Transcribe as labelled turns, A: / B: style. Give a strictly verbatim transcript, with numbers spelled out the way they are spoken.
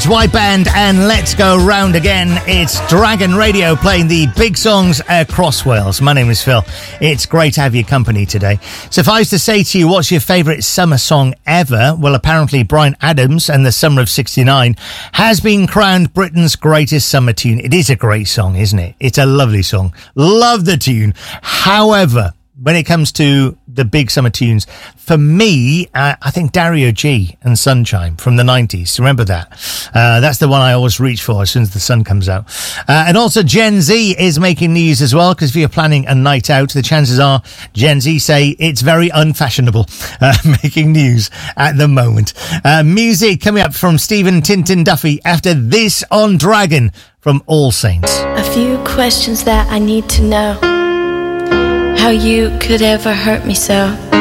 A: White Band and Let's Go Round Again. It's Dragon Radio playing the big songs across Wales. My name is Phil. It's great to have your company today. So if I was to say to you, what's your favourite summer song ever? Well, apparently Bryan Adams and the Summer of sixty-nine has been crowned Britain's greatest summer tune. It is a great song, isn't it? It's a lovely song. Love the tune. However, when it comes to the big summer tunes, for me, uh, I think Dario G and Sunshine from the nineties. Remember that? Uh, that's the one I always reach for as soon as the sun comes out. Uh, and also Gen Z is making news as well, because if you're planning a night out, the chances are Gen Z say it's very unfashionable, uh, making news at the moment. Uh, music coming up from Stephen Tintin Duffy after this on Dragon from All Saints.
B: A few questions that I need to know. How you could ever hurt me so.